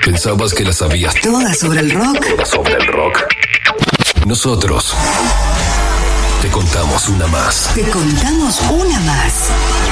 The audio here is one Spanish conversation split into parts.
¿Pensabas que las sabías todas sobre el rock? todas sobre el rock? Nosotros te contamos una más. Te contamos una más.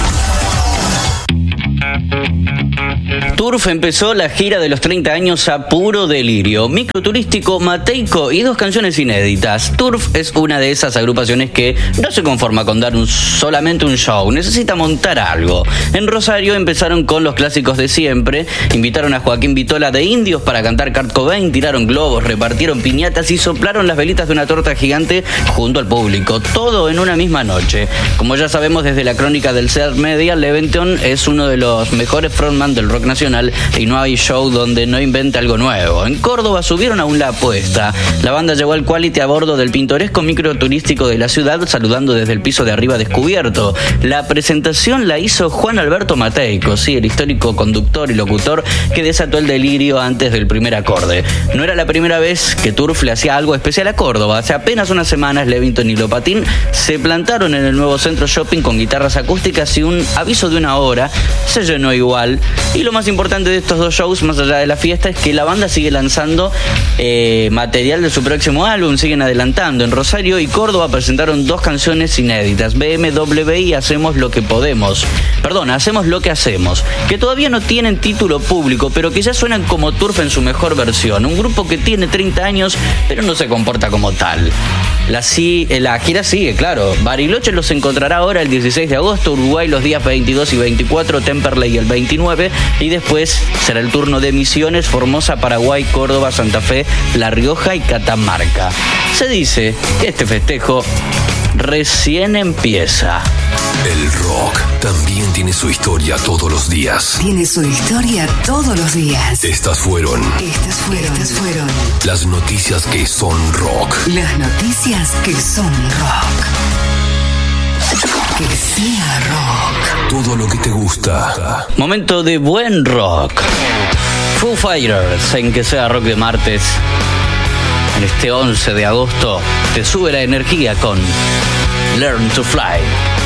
Turf empezó la gira de los 30 años a puro delirio. Microturístico, Mateico y 2 canciones inéditas. Turf es una de esas agrupaciones que no se conforma con dar solamente un show, necesita montar algo. En Rosario empezaron con los clásicos de siempre, invitaron a Joaquín Vitola de Indios para cantar Kurt Cobain, tiraron globos, repartieron piñatas y soplaron las velitas de una torta gigante junto al público, todo en una misma noche. Como ya sabemos desde la crónica del Ser Media, Leventon es uno de los mejores frontman del rock nacional y no hay show donde no invente algo nuevo. En Córdoba subieron aún la apuesta. La banda llegó al Quality a bordo del pintoresco microturístico de la ciudad, saludando desde el piso de arriba descubierto. La presentación la hizo Juan Alberto Mateico, sí, el histórico conductor y locutor que desató el delirio antes del primer acorde. No era la primera vez que Turf le hacía algo especial a Córdoba. Hace apenas unas semanas, Leventon y Lopatín se plantaron en el nuevo centro shopping con guitarras acústicas y un aviso de 1 hora. Se llenó igual. Y lo más importante de estos 2 shows, más allá de la fiesta, es que la banda sigue lanzando material de su próximo álbum, siguen adelantando. En Rosario y Córdoba presentaron 2 canciones inéditas, BMW y Hacemos lo que podemos. Hacemos lo que hacemos, que todavía no tienen título público, pero que ya suenan como Turf en su mejor versión. Un grupo que tiene 30 años, pero no se comporta como tal. La gira sigue, claro. Bariloche los encontrará ahora el 16 de agosto, Uruguay los días 22 y 24, Temperley el 29, y después será el turno de Misiones, Formosa, Paraguay, Córdoba, Santa Fe, La Rioja y Catamarca. Se dice que este festejo recién empieza. El rock también tiene su historia todos los días. Tiene su historia todos los días. Estas fueron las noticias que son rock. Las noticias que son rock. Que sea rock. Todo lo que te gusta. Momento de buen rock. Foo Fighters en Que Sea Rock de martes. En este 11 de agosto te sube la energía con Learn to Fly.